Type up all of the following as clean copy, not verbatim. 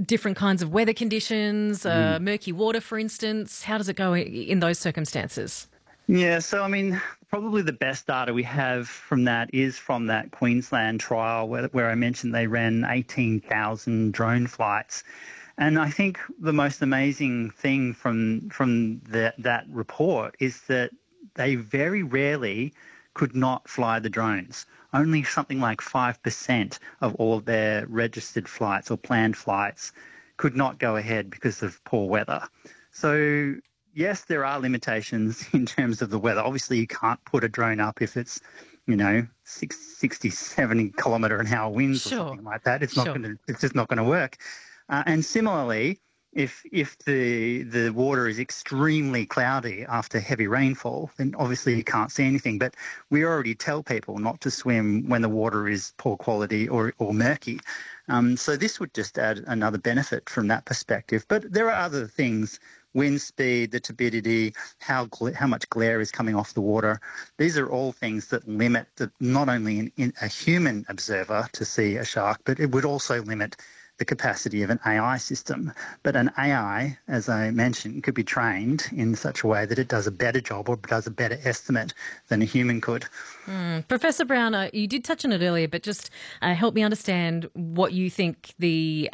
different kinds of weather conditions, murky water, for instance? How does it go in those circumstances? Yeah, so I mean, probably the best data we have from that is from that Queensland trial where I mentioned they ran 18,000 drone flights. And I think the most amazing thing from that report is that they very rarely could not fly the drones. Only something like 5% of all of their registered flights or planned flights could not go ahead because of poor weather. So yes, there are limitations in terms of the weather. Obviously, you can't put a drone up if it's, 60, 70 kilometre an hour winds or something like that. It's just not going to work. And similarly, if the water is extremely cloudy after heavy rainfall, then obviously you can't see anything. But we already tell people not to swim when the water is poor quality or murky. So this would just add another benefit from that perspective. But there are other things: wind speed, the turbidity, how much glare is coming off the water. These are all things that limit not only a human observer to see a shark, but it would also limit the capacity of an AI system. But an AI, as I mentioned, could be trained in such a way that it does a better job or does a better estimate than a human could. Professor Brown, you did touch on it earlier, but just help me understand what you think the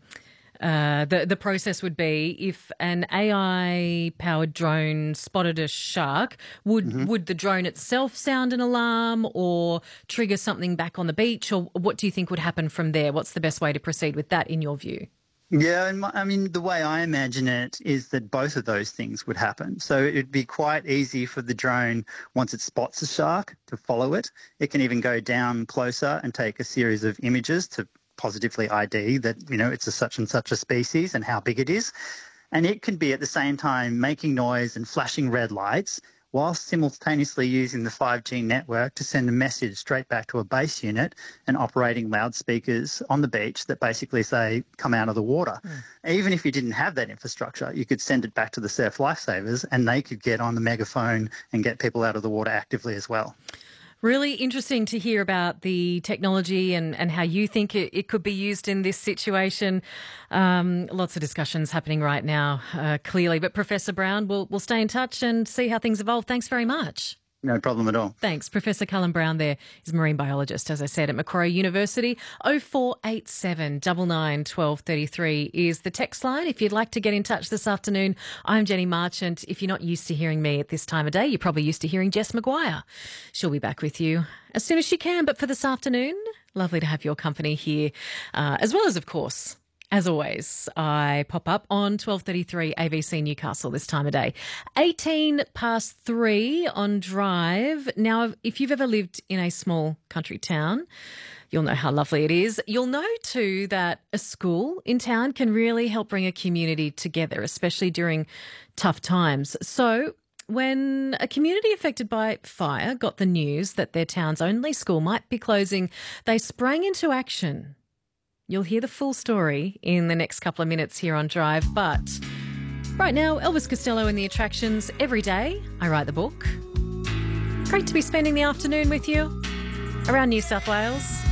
process would be if an AI-powered drone spotted a shark. Would the drone itself sound an alarm or trigger something back on the beach? Or what do you think would happen from there? What's the best way to proceed with that in your view? Yeah, I mean, the way I imagine it is that both of those things would happen. So it'd be quite easy for the drone, once it spots a shark, to follow it. It can even go down closer and take a series of images to positively ID that, it's a such and such a species and how big it is. And it can be at the same time making noise and flashing red lights whilst simultaneously using the 5G network to send a message straight back to a base unit and operating loudspeakers on the beach that basically say, come out of the water. Even if you didn't have that infrastructure, you could send it back to the surf lifesavers and they could get on the megaphone and get people out of the water actively as well. Really interesting to hear about the technology and how you think it could be used in this situation. Lots of discussions happening right now, clearly. But Professor Brown, we'll stay in touch and see how things evolve. Thanks very much. No problem at all. Thanks. Professor Callum Brown there is a marine biologist, as I said, at Macquarie University. 0487 99 1233 is the text line. If you'd like to get in touch this afternoon, I'm Jenny Marchant. If you're not used to hearing me at this time of day, you're probably used to hearing Jess Maguire. She'll be back with you as soon as she can. But for this afternoon, lovely to have your company here, as well as, of course, as always, I pop up on 12:33 ABC Newcastle this time of day. 3 on Drive. Now, if you've ever lived in a small country town, you'll know how lovely it is. You'll know too that a school in town can really help bring a community together, especially during tough times. So when a community affected by fire got the news that their town's only school might be closing, they sprang into action. You'll hear the full story in the next couple of minutes here on Drive. But right now, Elvis Costello and the Attractions. Every day, I write the book. Great to be spending the afternoon with you around New South Wales.